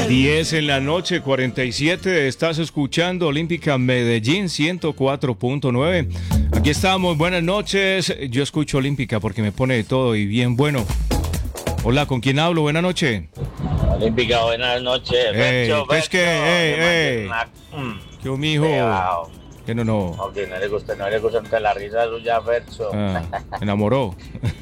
10 en la noche, 47. Estás escuchando Olímpica Medellín 104.9. Aquí estamos, buenas noches. Yo escucho Olímpica porque me pone de todo y bien bueno. Hola, ¿con quién hablo? Buenas noches. Olímpica, buenas noches. Es que, ¿qué mijo? Que no. Ok, no le gusta la risa suya, Fercho. Enamoró.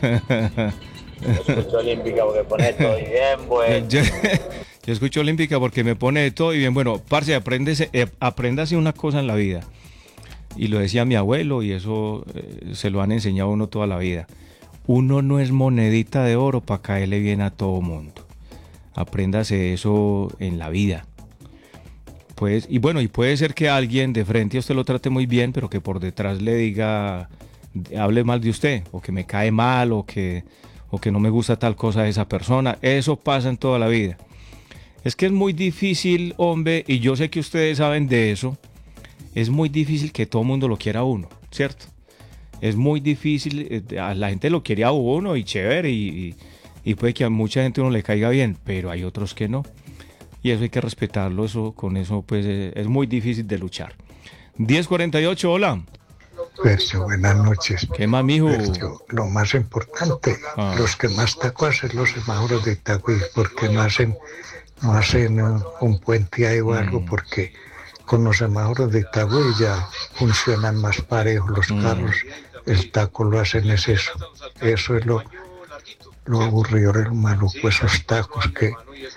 Yo escucho Olímpica porque pone todo y bien, bueno. Yo escucho Olímpica porque me pone de todo y bien bueno. Parce, apréndase una cosa en la vida. Y lo decía mi abuelo y eso se lo han enseñado a uno toda la vida. Uno no es monedita de oro para caerle bien a todo mundo. Apréndase eso en la vida. Pues, y puede ser que alguien de frente a usted lo trate muy bien, pero que por detrás le diga, hable mal de usted, o que me cae mal, o que no me gusta tal cosa de esa persona. Eso pasa en toda la vida. Es que es muy difícil, hombre, y yo sé que ustedes saben de eso, es muy difícil que todo el mundo lo quiera a uno, ¿cierto? Es muy difícil, a la gente lo quiere a uno y chévere, y puede que a mucha gente uno le caiga bien, pero hay otros que no. Y eso hay que respetarlo, con eso pues es muy difícil de luchar. 10:48, hola. Fercho, buenas noches. ¿Qué más, mijo? Fercho, lo más importante, los que más taco hacen los semáforos de Itagüí, porque no hacen un puente ahí o algo, porque con los semáforos de Itagüí ya funcionan más parejos los carros, el taco lo hacen es eso es lo aburrido, lo maluco, esos tacos que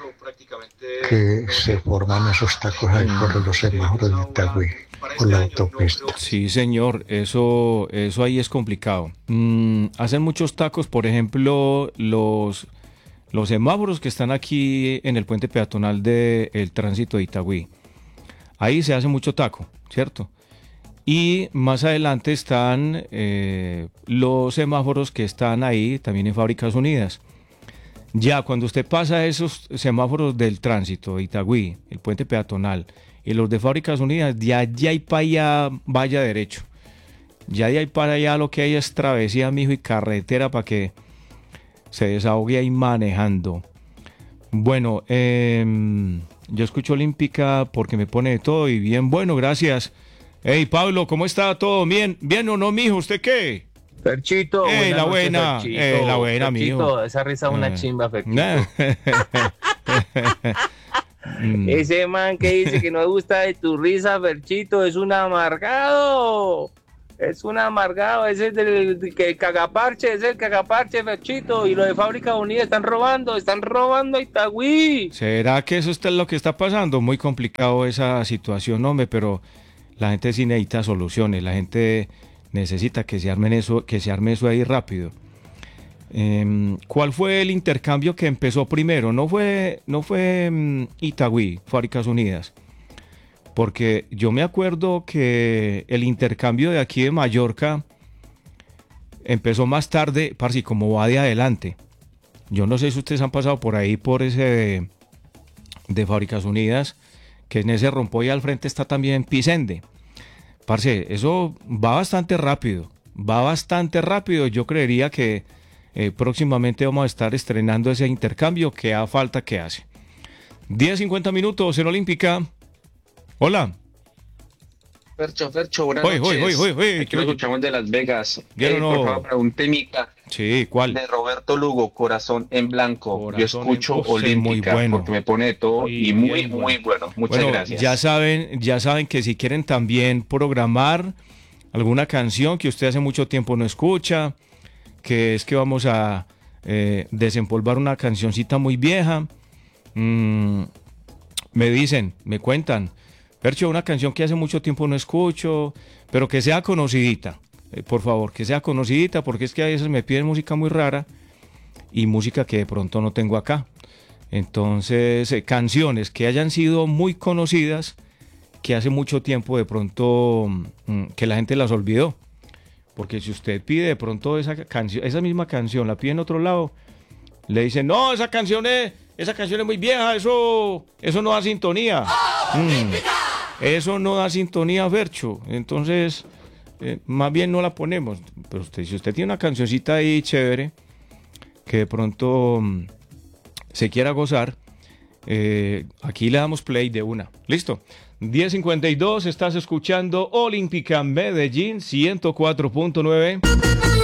se forman esos tacos ahí por los semáforos de Itagüí, por la autopista. Sí, señor, eso ahí es complicado. Hacen muchos tacos, por ejemplo, los semáforos que están aquí en el puente peatonal del tránsito de Itagüí. Ahí se hace mucho taco, ¿cierto? Y más adelante están los semáforos que están ahí también en Fábricas Unidas. Ya cuando usted pasa esos semáforos del tránsito de Itagüí, el puente peatonal, y los de Fábricas Unidas, ya hay para allá, vaya derecho. Ya de ahí para allá lo que hay es travesía, mijo, y carretera para que se desahogue ahí manejando. Bueno, yo escucho Olímpica porque me pone de todo y bien bueno, gracias. Hey, Pablo, ¿cómo está todo? ¿Bien? ¿Bien o no, mijo? ¿Usted qué? Ferchito, la buena, Ferchito, la buena, mijo. Esa risa es una chimba, Ferchito. Ese man que dice que no le gusta de tu risa, Ferchito, es un amargado. Es un amargado, ese es el cagaparche, Ferchito. Y lo de Fábrica Unida están robando a Itagüí. ¿Será que eso es lo que está pasando? Muy complicado esa situación, hombre, pero la gente sí necesita soluciones, la gente necesita que se arme eso ahí rápido. ¿Cuál fue el intercambio que empezó primero? No fue Itagüí, Fábricas Unidas. Porque yo me acuerdo que el intercambio de aquí de Mallorca empezó más tarde, parce, como va de adelante. Yo no sé si ustedes han pasado por ahí, por ese de Fábricas Unidas, que en ese rompoy al frente está también Pisende. Parce, eso va bastante rápido. Yo creería que próximamente vamos a estar estrenando ese intercambio que a falta que hace. 10:50 minutos en Olímpica. Hola. Fercho, buenas noches. Aquí lo escuchamos de Las Vegas. Por favor, para un temita. Sí, ¿cuál? De Roberto Lugo, Corazón en Blanco. Corazón Yo escucho Olímpica muy bueno. porque me pone de todo y muy bueno. Muchas gracias. Ya saben que si quieren también programar alguna canción que usted hace mucho tiempo no escucha, que es que vamos a desempolvar una cancioncita muy vieja, me cuentan, Fercho, una canción que hace mucho tiempo no escucho, pero que sea conocidita, por favor, que sea conocidita, porque es que a veces me piden música muy rara y música que de pronto no tengo acá. Entonces, canciones que hayan sido muy conocidas, que hace mucho tiempo de pronto que la gente las olvidó. Porque si usted pide de pronto esa misma canción, la pide en otro lado, le dicen, no, esa canción es muy vieja, eso no da sintonía. Eso no da sintonía, Fercho. Entonces, más bien no la ponemos. Pero si usted tiene una cancioncita ahí chévere, que de pronto se quiera gozar, aquí le damos play de una. ¿Listo? 10:52, estás escuchando Olímpica Medellín 104.9.